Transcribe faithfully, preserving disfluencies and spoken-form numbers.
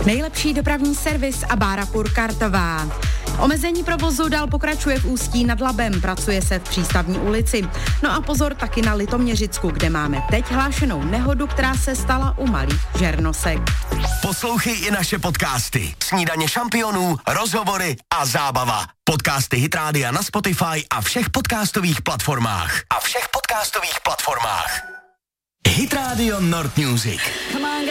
Nejlepší dopravní servis a Bárapur Kartová. Omezení provozu dál pokračuje v Ústí nad Labem, pracuje se v Přístavní ulici. No a pozor taky na Litoměřicku, kde máme teď hlášenou nehodu, která se stala u malých Žernosek. Poslouchej i naše podcasty. Snídaně šampionů, rozhovory a zábava. Podcasty Hit Rádia na Spotify a všech podcastových platformách. A všech podcastových platformách. Hit Radio Nord Music.